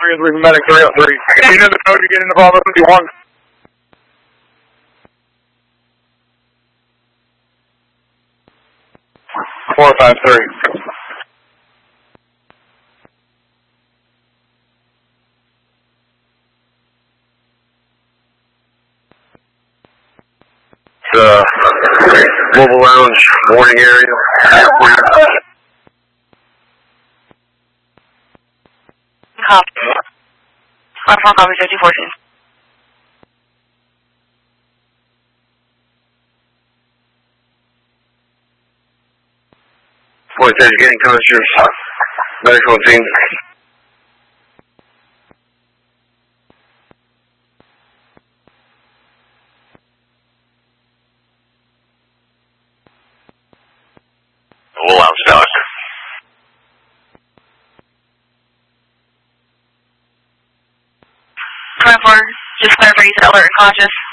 3 medic 303. If you know the code, you get into Bravo 51. Four, 5, 3. Mobile Lounge boarding area. Copy. 54 copy 5014. Point says getting conscious. Medical team. All out stock. 24, just clarify you said alert and conscious.